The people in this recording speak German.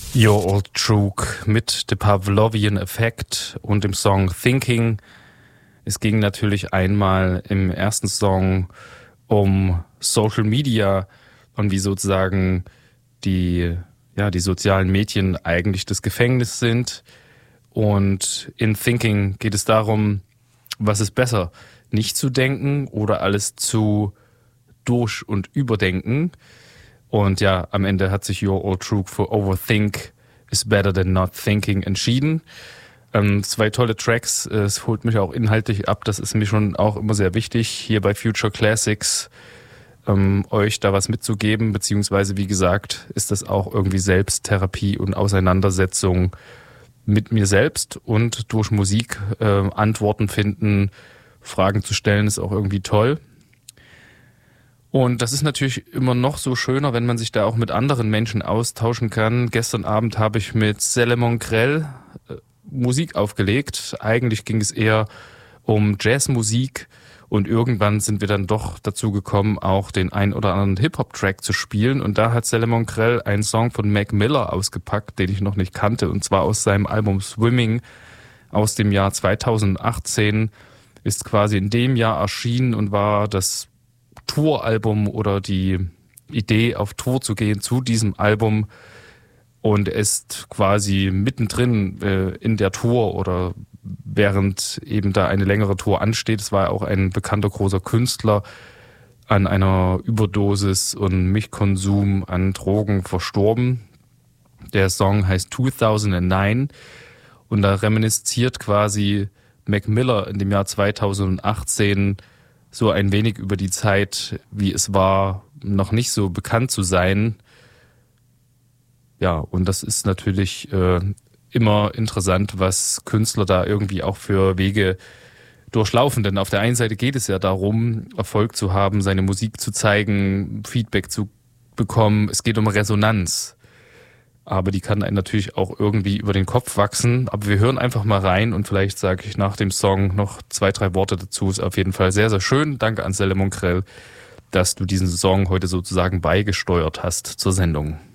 Your Old Trug mit The Pavlovian Effect und dem Song Thinking. Es ging natürlich einmal im ersten Song um Social Media und wie sozusagen die sozialen Medien eigentlich das Gefängnis sind. Und in Thinking geht es darum, was ist besser, nicht zu denken oder alles zu durch- und überdenken. Und ja, am Ende hat sich Your Old Trug für Overthink is Better Than Not Thinking entschieden. 2 tolle Tracks, es holt mich auch inhaltlich ab, das ist mir schon auch immer sehr wichtig, hier bei Future Classics euch da was mitzugeben, beziehungsweise wie gesagt, ist das auch irgendwie Selbsttherapie und Auseinandersetzung mit mir selbst und durch Musik Antworten finden, Fragen zu stellen, ist auch irgendwie toll. Und das ist natürlich immer noch so schöner, wenn man sich da auch mit anderen Menschen austauschen kann. Gestern Abend habe ich mit Selemon Grell Musik aufgelegt. Eigentlich ging es eher um Jazzmusik und irgendwann sind wir dann doch dazu gekommen, auch den ein oder anderen Hip-Hop-Track zu spielen. Und da hat Selemon Grell einen Song von Mac Miller ausgepackt, den ich noch nicht kannte, und zwar aus seinem Album Swimming aus dem Jahr 2018. Ist quasi in dem Jahr erschienen und war das Touralbum oder die Idee, auf Tour zu gehen zu diesem Album, und ist quasi mittendrin in der Tour oder während eben da eine längere Tour ansteht. Es war auch ein bekannter großer Künstler an einer Überdosis und Milchkonsum an Drogen verstorben. Der Song heißt 2009 und da reminisziert quasi Mac Miller in dem Jahr 2018 so ein wenig über die Zeit, wie es war, noch nicht so bekannt zu sein. Ja, und das ist natürlich immer interessant, was Künstler da irgendwie auch für Wege durchlaufen. Denn auf der einen Seite geht es ja darum, Erfolg zu haben, seine Musik zu zeigen, Feedback zu bekommen. Es geht um Resonanz. Aber die kann einem natürlich auch irgendwie über den Kopf wachsen. Aber wir hören einfach mal rein und vielleicht sage ich nach dem Song noch 2, 3 Worte dazu. Ist auf jeden Fall sehr, sehr schön. Danke an Selemon Grell, dass du diesen Song heute sozusagen beigesteuert hast zur Sendung.